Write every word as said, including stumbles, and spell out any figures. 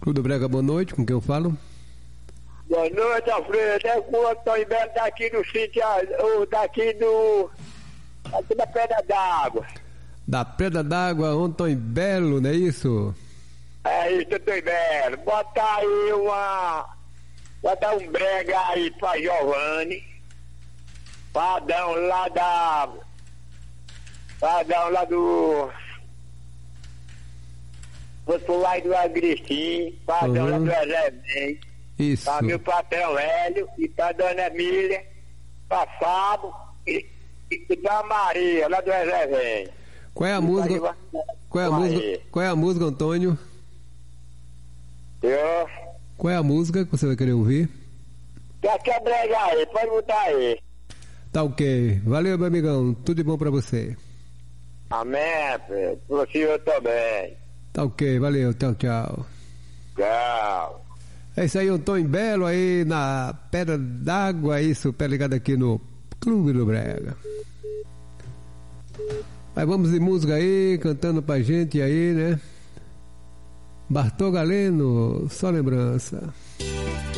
Clube do Brega, boa noite, com quem eu falo? Boa noite, Alfredo. É o Antônio Belo daqui do sítio, ou daqui do... aqui da Pedra d'Água. Da Pedra d'Água, Antônio Belo, não é isso? É isso, Antônio Belo. Bota aí uma... bota um brega aí pra Giovanni. Padrão lá da... Padrão lá do... Vou pular do Agristim, padrão Uhum. lá do Ezé. Isso. Pra meu patrão Hélio e pra dona Emília, pra Fábio e, e, e pra Maria, lá do Ezé. Qual é a música? Qual é a música? Qual é a música, Antônio? Eu? Qual é a música que você vai querer ouvir? Quer que brega aí, pode botar aí. Tá ok. Valeu, meu amigão. Tudo de bom pra você. Amém, Pedro. Pro senhor também. Tá ok, valeu. Tchau, tchau. Tchau. É isso aí, Antônio Belo aí na Pedra d'Água, isso, pé ligado aqui no Clube do Brega. Mas vamos de música aí, cantando pra gente aí, né? Bartô Galeno, só lembrança.